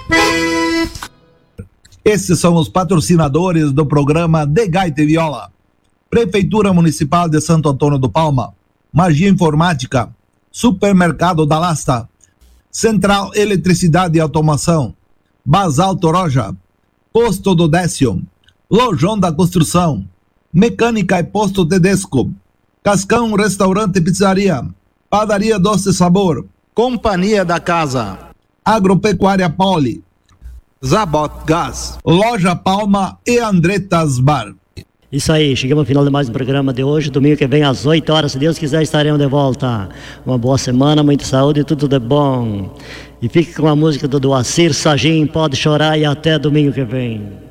Esses são os patrocinadores do programa De Gaita e Viola. Prefeitura Municipal de Santo Antônio do Palma, Magia Informática, Supermercado da Lasta, Central Eletricidade e Automação, Basalto Roja, Posto do Décio, Lojão da Construção, Mecânica e Posto Tedesco, Cascão Restaurante e Pizzaria, Padaria Doce Sabor, Companhia da Casa, Agropecuária Pauli, Zabot Gás, Loja Palma e Andretas Bar. Isso aí, chegamos ao final de mais um programa de hoje. Domingo que vem às 8 horas, se Deus quiser, estaremos de volta. Uma boa semana, muita saúde e tudo de bom. E fique com a música do Doacir Sagim, Pode Chorar, e até domingo que vem.